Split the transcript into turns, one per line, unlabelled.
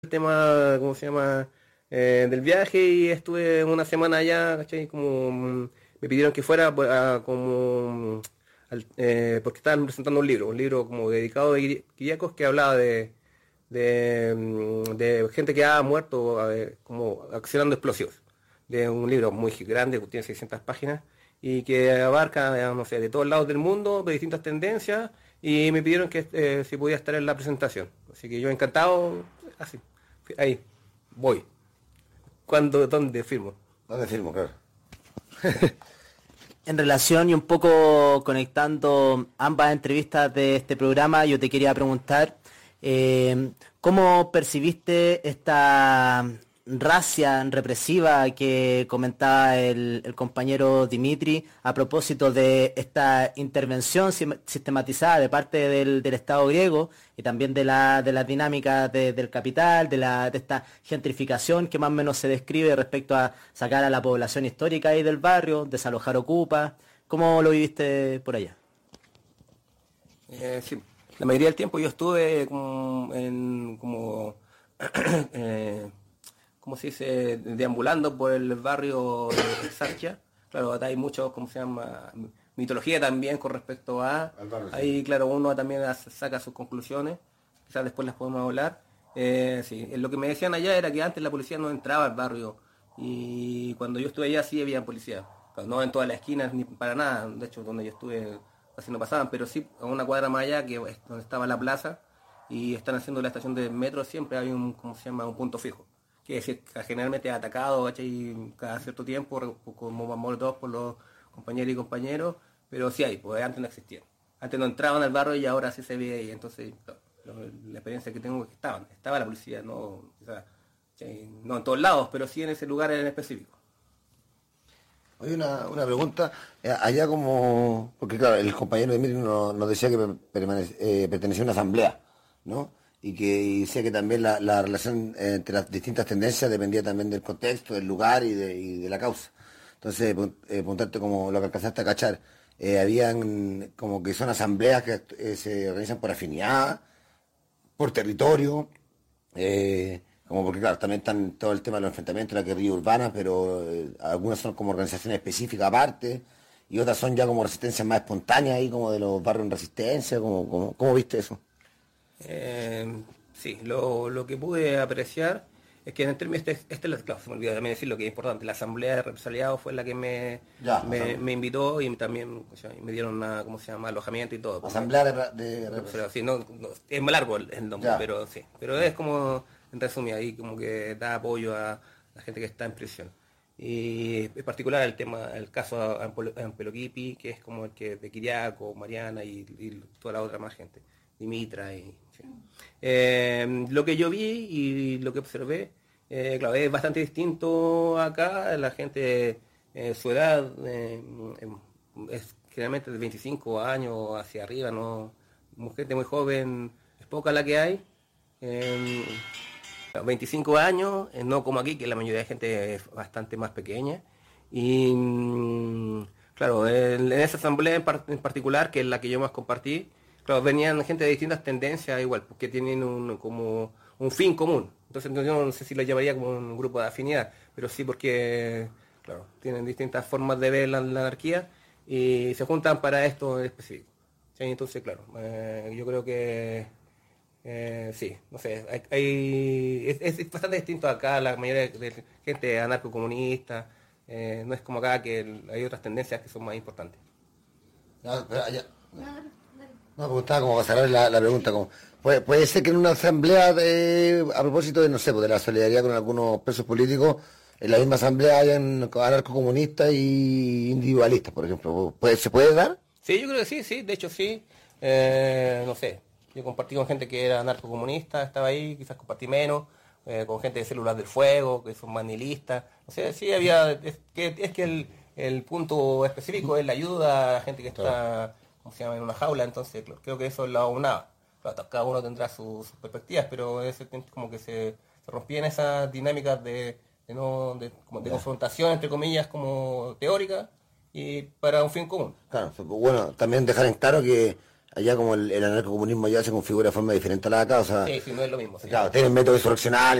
el tema, ¿cómo se llama? Del viaje y estuve una semana allá, ¿cachai? Como me pidieron que fuera pues, porque estaban presentando un libro como dedicado a guillacos que hablaba de gente que ha muerto como accionando explosivos. De un libro muy grande, que tiene 600 páginas y que abarca, no sé, de todos lados del mundo, de distintas tendencias y me pidieron que si podía estar en la presentación. Así que yo encantado, así, ahí, voy. ¿Cuándo, dónde firmo?
¿Dónde firmo, claro?
En relación y un poco conectando ambas entrevistas de este programa, yo te quería preguntar ¿cómo percibiste esta racia represiva que comentaba el compañero Dimitri a propósito de esta intervención sistematizada de parte del Estado griego y también de la dinámica del capital, de esta gentrificación que más o menos se describe respecto a sacar a la población histórica ahí del barrio, desalojar ocupas? ¿Cómo lo viviste por allá?
Sí, la mayoría del tiempo yo estuve ¿cómo se dice? Deambulando por el barrio de Sarkia. Claro, acá hay mucho, ¿cómo se llama? Mitología también con respecto a... Ahí, sí. Claro, uno también saca sus conclusiones. Quizás después las podemos hablar. Sí, lo que me decían allá era que antes la policía no entraba al barrio. Y cuando yo estuve allá sí había policía. Claro, no en todas las esquinas ni para nada. De hecho, donde yo estuve casi no pasaban. Pero sí, a una cuadra más allá, que es donde estaba la plaza, y están haciendo la estación de metro, siempre hay un, ¿cómo se llama? Un punto fijo. Que es generalmente atacado, ¿cachai? Cada cierto tiempo, como molotov por los compañeros y compañeros, pero sí hay, pues antes no existían. Antes no entraban al barrio y ahora sí se ve y entonces la experiencia que tengo es que estaba la policía, no, o sea, no en todos lados, pero sí en ese lugar en específico.
Oye, una pregunta, allá como, porque claro, el compañero de Emilio nos decía que pertenecía a una asamblea, ¿no? Y decía que también la relación entre las distintas tendencias dependía también del contexto, del lugar y de la causa. Entonces, preguntarte como lo que alcanzaste a cachar, habían como que son asambleas que se organizan por afinidad, por territorio, como porque claro, también están todo el tema de los enfrentamientos, la guerrilla urbana, pero algunas son como organizaciones específicas aparte, y otras son ya como resistencias más espontáneas ahí, como de los barrios en resistencia, ¿cómo viste eso?
Sí, lo que pude apreciar es que en el término claro, se me olvidó también decir lo que es importante, la asamblea de represaliados fue la que me invitó y también o sea, me dieron una, ¿cómo se llama? Alojamiento y todo.
Asamblea de represaliados.
Sí, no, es más largo el nombre, pero sí, pero es como, en resumen, ahí como que da apoyo a la gente que está en prisión. Y en particular el caso Ampeloquipi, que es como el que de Kiriaco, Mariana y toda la otra más gente. Dimitra y sí. Lo que yo vi y lo que observé, claro, es bastante distinto acá, la gente, su edad es generalmente de 25 años hacia arriba, no, gente muy joven, es poca la que hay. 25 años, no como aquí, que la mayoría de gente es bastante más pequeña. Y claro, en esa asamblea en particular, que es la que yo más compartí, claro, venían gente de distintas tendencias igual, porque tienen como un fin común. Entonces yo no sé si lo llamaría como un grupo de afinidad, pero sí porque, claro, tienen distintas formas de ver la anarquía y se juntan para esto en específico. ¿Sí? Entonces, claro, yo creo que sí, no sé, es bastante distinto acá, la mayoría de gente anarcocomunista, no es como acá que hay otras tendencias que son más importantes.
No, pero allá... No, me gustaba como cerrar la pregunta. Como, puede ser que en una asamblea, a propósito de, no sé, pues, de la solidaridad con algunos presos políticos, en la misma asamblea hayan anarcocomunistas y individualistas, por ejemplo. ¿Se puede dar?
Sí, yo creo que sí, sí, de hecho sí. No sé, yo compartí con gente que era anarcocomunista, estaba ahí, quizás compartí menos, con gente de Células del Fuego, que son más nihilistas. O sea, sí había, es que el punto específico es la ayuda a la gente que está... ¿cómo se llama? En una jaula, entonces creo que eso la unaba. Claro, cada uno tendrá sus perspectivas, pero es como que se rompían esas dinámicas de confrontación, entre comillas, como teórica, y para un fin común.
Claro, bueno, también dejar en claro que allá como el anarcocomunismo ya se configura de forma diferente a la de acá, o sea,
sí, no es lo mismo. Sí.
Claro, tienen método insurreccional